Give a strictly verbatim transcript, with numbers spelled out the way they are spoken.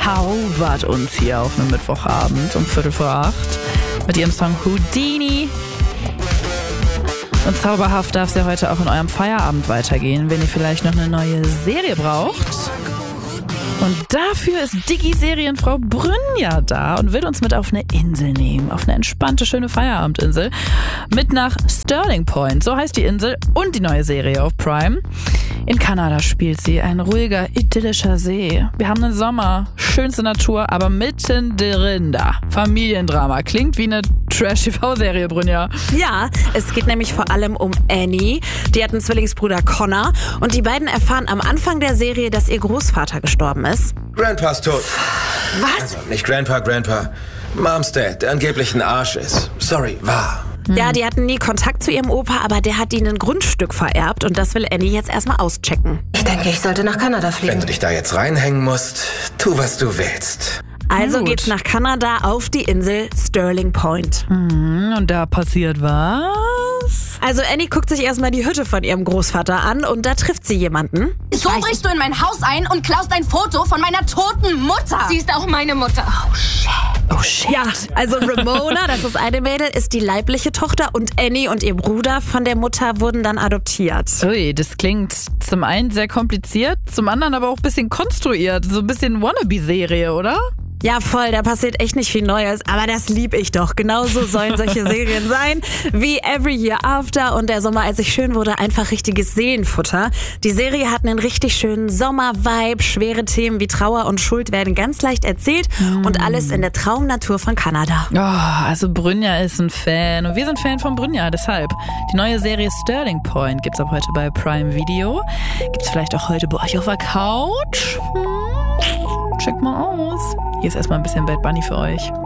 zaubert uns hier auf einem Mittwochabend um Viertel vor acht mit ihrem Song Houdini. Und zauberhaft darf es ja heute auch in eurem Feierabend weitergehen, wenn ihr vielleicht noch eine neue Serie braucht. Und dafür ist Digi-Serienfrau Brynja da und will uns mit auf eine Insel nehmen. Auf eine entspannte, schöne Feierabendinsel. Mit nach Sterling Point, so heißt die Insel und die neue Serie auf Prime. In Kanada spielt sie, ein ruhiger, idyllischer See. Wir haben einen Sommer, schönste Natur, aber mittendrin da. Familiendrama, klingt wie eine Trash-T V-Serie, Brynja. Ja, es geht nämlich vor allem um Annie. Die hat einen Zwillingsbruder Connor und die beiden erfahren am Anfang der Serie, dass ihr Großvater gestorben ist. Grandpa ist tot. Was? Also, nicht Grandpa, Grandpa. Mom's Dad, der angeblich ein Arsch ist. Sorry, war. Ja, die hatten nie Kontakt zu ihrem Opa, aber der hat ihnen ein Grundstück vererbt und das will Annie jetzt erstmal auschecken. Ich denke, ich sollte nach Kanada Wenn fliegen. du dich da jetzt reinhängen musst, tu, was du willst. Also Gut. geht's nach Kanada auf die Insel Sterling Point. Mhm, und da passiert was? Also Annie guckt sich erstmal die Hütte von ihrem Großvater an und da trifft sie jemanden. So brichst du in mein Haus ein und klaust ein Foto von meiner toten Mutter. Sie ist auch meine Mutter. Oh, shit. Oh shit. Ja, also Ramona, das ist eine Mädel, ist die leibliche Tochter und Annie und ihr Bruder von der Mutter wurden dann adoptiert. Ui, das klingt zum einen sehr kompliziert, zum anderen aber auch ein bisschen konstruiert. So ein bisschen Wannabe-Serie, oder? Ja, voll, da passiert echt nicht viel Neues, aber das lieb ich doch. Genauso sollen solche Serien sein wie Every Year After und Der Sommer, als ich schön wurde, einfach richtiges Seelenfutter. Die Serie hat einen richtig schönen Sommer-Vibe, schwere Themen wie Trauer und Schuld werden ganz leicht erzählt mm. und alles in der Traumnatur von Kanada. Oh, also Brynja ist ein Fan und wir sind Fan von Brynja, deshalb. Die neue Serie Sterling Point gibt's ab heute bei Prime Video. Gibt's vielleicht auch heute bei euch auf der Couch? Hm? Checkt mal aus. Hier ist erstmal ein bisschen Bad Bunny für euch.